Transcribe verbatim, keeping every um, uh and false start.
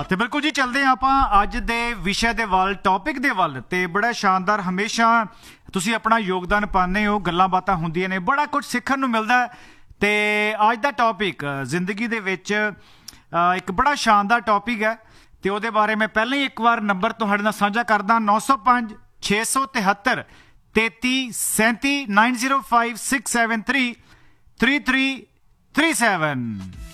ਤੇ ਬਿਲਕੁਲ ਜੀ ਚੱਲਦੇ ਹਾਂ ਆਪਾਂ ਅੱਜ ਦੇ ਵਿਸ਼ੇ ਦੇ ਵੱਲ ਟੌਪਿਕ ਦੇ ਵੱਲ ਤੇ ਬੜਾ ਸ਼ਾਨਦਾਰ ਹਮੇਸ਼ਾ ਤੁਸੀਂ ਆਪਣਾ ਯੋਗਦਾਨ ਪਾਉਂਦੇ ਹੋ ਗੱਲਾਂ ਬਾਤਾਂ ਹੁੰਦੀਆਂ ਨੇ ਬੜਾ ਕੁਝ ਸਿੱਖਣ ਨੂੰ ਮਿਲਦਾ ਤੇ ਅੱਜ ਦਾ ਟੌਪਿਕ ਜ਼ਿੰਦਗੀ ਦੇ ਵਿੱਚ ਇੱਕ ਬੜਾ ਸ਼ਾਨਦਾਰ ਟੌਪਿਕ ਹੈ ਤੇ ਉਹਦੇ ਬਾਰੇ ਮੈਂ ਪਹਿਲਾਂ ਹੀ ਇੱਕ ਵਾਰ ਨੰਬਰ ਤੁਹਾਡੇ ਨਾਲ ਸਾਂਝਾ ਕਰਦਾ ਨੌ ਸੌ ਪੰਜ ਛੇ ਸੌ ਤਿਹੱਤਰ ਤੇਤੀ ਸੈਂਤੀ nine zero five six seven three three three three seven